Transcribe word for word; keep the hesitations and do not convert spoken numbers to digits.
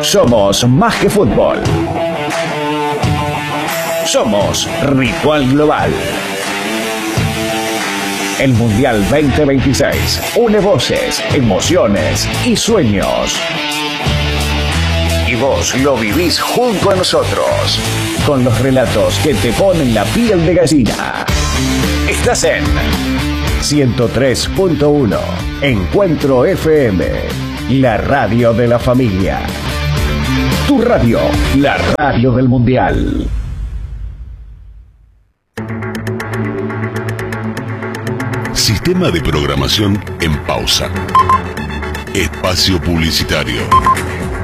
Somos más que fútbol. Somos Ritual Global. El Mundial veinte veintiséis une voces, emociones y sueños. Y vos lo vivís junto a nosotros, con los relatos que te ponen la piel de gallina. Estás en ciento tres punto uno, Encuentro F M, la radio de la familia. Tu radio, la radio del Mundial. Sistema de programación en pausa. Espacio publicitario.